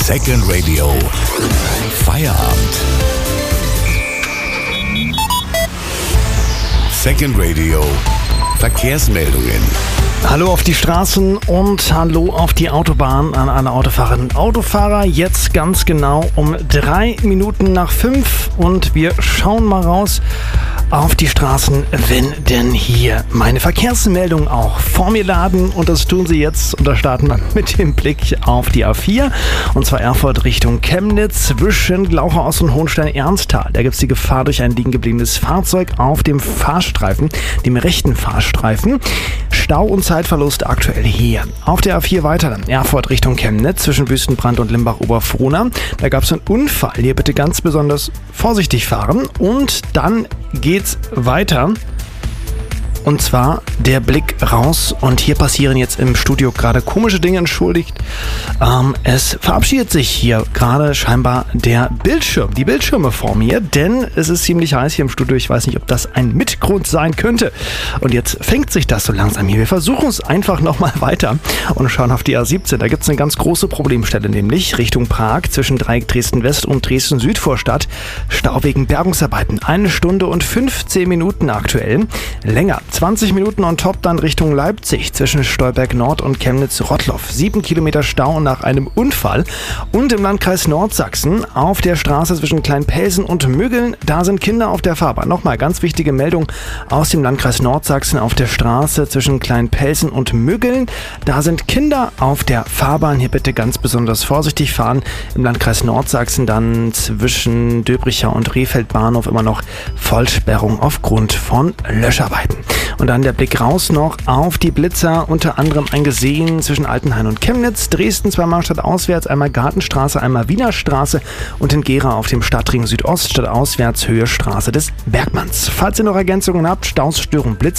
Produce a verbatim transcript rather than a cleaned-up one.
Second Radio Feierabend. Second Radio Verkehrsmeldungen. Hallo auf die Straßen und hallo auf die Autobahn an alle Autofahrerinnen und Autofahrer. Jetzt ganz genau um drei Minuten nach fünf und wir schauen mal raus auf die Straßen, wenn denn hier meine Verkehrsmeldungen auch vor mir laden. Und das tun sie jetzt und da starten wir mit dem Blick auf die A vier. Und zwar Erfurt Richtung Chemnitz zwischen Glauchhaus und Hohenstein-Ernsthal. Da gibt es die Gefahr durch ein liegen gebliebenes Fahrzeug auf dem Fahrstreifen, dem rechten Fahrstreifen. Stau und Zeitverlust aktuell hier. Auf der A vier weiter dann Erfurt Richtung Chemnitz zwischen Wüstenbrand und Limbach-Oberfrohna. Da gab es einen Unfall. Hier bitte ganz besonders vorsichtig fahren. Und dann geht's weiter. Und zwar der Blick raus. Und hier passieren jetzt im Studio gerade komische Dinge, entschuldigt. Ähm, es verabschiedet sich hier gerade scheinbar der Bildschirm, die Bildschirme vor mir, denn es ist ziemlich heiß hier im Studio. Ich weiß nicht, ob das ein Mitgrund sein könnte. Und jetzt fängt sich das so langsam hier. Wir versuchen es einfach nochmal weiter und schauen auf die A siebzehn. Da gibt es eine ganz große Problemstelle, nämlich Richtung Prag zwischen Dreieck Dresden-West und Dresden-Südvorstadt. Stau wegen Bergungsarbeiten. Eine Stunde und fünfzehn Minuten aktuell. Länger. zwanzig Minuten on top dann Richtung Leipzig zwischen Stolberg Nord und Chemnitz-Rottloff. Sieben Kilometer Stau nach einem Unfall. Und im Landkreis Nordsachsen auf der Straße zwischen Kleinpelsen und Müggeln, da sind Kinder auf der Fahrbahn. Nochmal ganz wichtige Meldung aus dem Landkreis Nordsachsen auf der Straße zwischen Kleinpelsen und Müggeln. Da sind Kinder auf der Fahrbahn. Hier bitte ganz besonders vorsichtig fahren. Im Landkreis Nordsachsen dann zwischen Döbricher und Rehfeld Bahnhof immer noch Vollsperrung aufgrund von Löscharbeiten. Und dann der Blick raus noch auf die Blitzer, unter anderem ein gesehen zwischen Altenhain und Chemnitz, Dresden zweimal stadtauswärts, einmal Gartenstraße, einmal Wiener Straße und in Gera auf dem Stadtring Südost stadtauswärts Höhe Straße des Bergmanns. Falls ihr noch Ergänzungen habt, Staus, Störung, Blitz,